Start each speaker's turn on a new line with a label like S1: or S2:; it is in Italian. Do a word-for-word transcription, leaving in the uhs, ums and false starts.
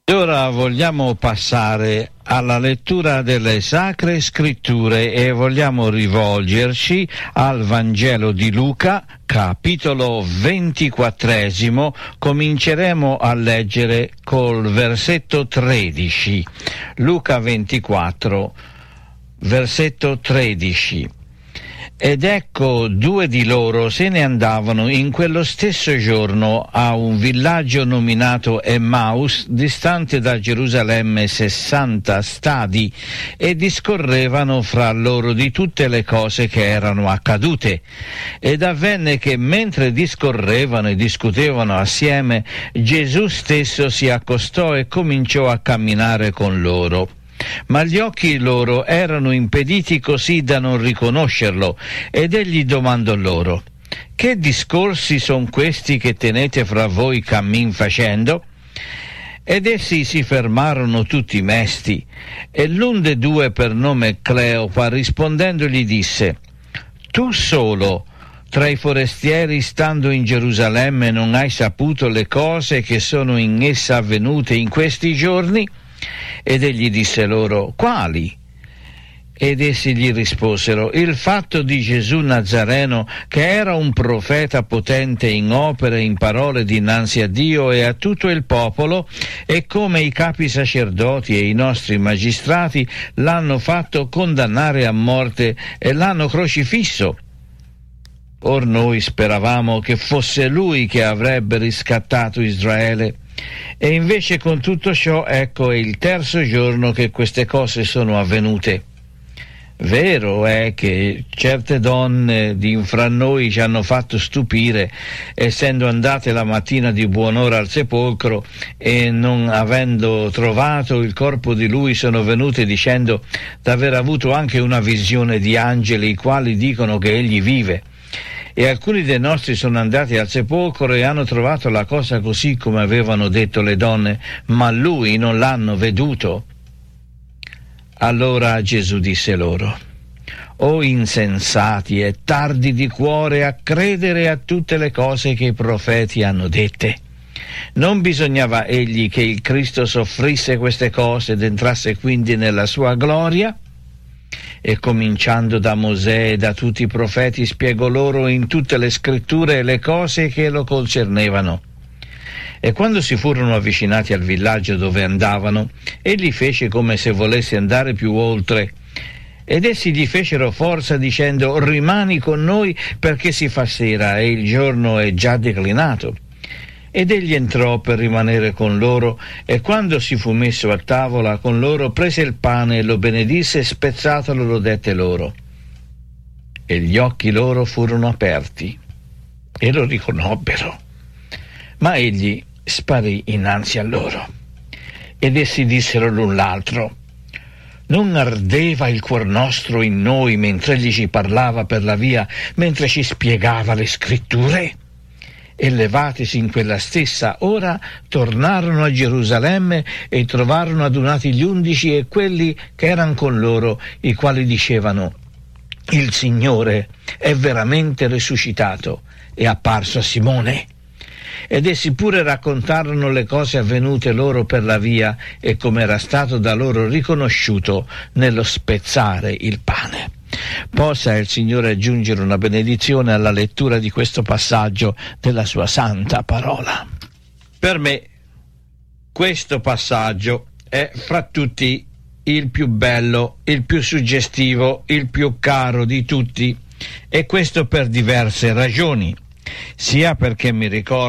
S1: Ora vogliamo passare alla lettura delle Sacre Scritture e vogliamo rivolgerci al Vangelo di Luca, capitolo ventiquattresimo. Cominceremo a leggere col versetto tredici. Luca ventiquattro, versetto tredici. Ed ecco, due di loro se ne andavano in quello stesso giorno a un villaggio nominato Emmaus, distante da Gerusalemme sessanta stadi, e discorrevano fra loro di tutte le cose che erano accadute. Ed avvenne che mentre discorrevano e discutevano assieme, Gesù stesso si accostò e cominciò a camminare con loro. Ma gli occhi loro erano impediti così da non riconoscerlo, ed egli domandò loro: «Che discorsi son questi che tenete fra voi cammin facendo?» Ed essi si fermarono tutti mesti, e l'un de due, per nome Cleopa, rispondendo gli disse: «Tu solo tra i forestieri, stando in Gerusalemme, non hai saputo le cose che sono in essa avvenute in questi giorni?» Ed egli disse loro: «Quali?» Ed essi gli risposero: «Il fatto di Gesù Nazareno, che era un profeta potente in opere e in parole dinanzi a Dio e a tutto il popolo, e come i capi sacerdoti e i nostri magistrati l'hanno fatto condannare a morte e l'hanno crocifisso. Or noi speravamo che fosse lui che avrebbe riscattato Israele. E invece con tutto ciò, ecco, è il terzo giorno che queste cose sono avvenute. Vero è che certe donne di fra noi ci hanno fatto stupire, essendo andate la mattina di buon'ora al sepolcro e non avendo trovato il corpo di lui sono venute dicendo d'aver avuto anche una visione di angeli, i quali dicono che egli vive. E alcuni dei nostri sono andati al sepolcro e hanno trovato la cosa così come avevano detto le donne, ma lui non l'hanno veduto». Allora Gesù disse loro: «O insensati e tardi di cuore a credere a tutte le cose che i profeti hanno dette. Non bisognava egli che il Cristo soffrisse queste cose ed entrasse quindi nella sua gloria?» E cominciando da Mosè e da tutti i profeti spiegò loro in tutte le scritture le cose che lo concernevano. E quando si furono avvicinati al villaggio dove andavano, egli fece come se volesse andare più oltre. Ed essi gli fecero forza dicendo: «Rimani con noi, perché si fa sera e il giorno è già declinato». Ed egli entrò per rimanere con loro, e quando si fu messo a tavola con loro, prese il pane e lo benedisse, e spezzatolo lo dette loro. E gli occhi loro furono aperti e lo riconobbero, ma egli sparì innanzi a loro. Ed essi dissero l'un l'altro: «Non ardeva il cuor nostro in noi mentre egli ci parlava per la via, mentre ci spiegava le scritture?» E levatisi in quella stessa ora, tornarono a Gerusalemme e trovarono adunati gli undici e quelli che erano con loro, i quali dicevano: «Il Signore è veramente risuscitato, è apparso a Simone». Ed essi pure raccontarono le cose avvenute loro per la via e come era stato da loro riconosciuto nello spezzare il pane. Possa il Signore aggiungere una benedizione alla lettura di questo passaggio della sua santa parola. Per me questo passaggio è fra tutti il più bello, il più suggestivo, il più caro di tutti, e questo per diverse ragioni, sia perché mi ricordo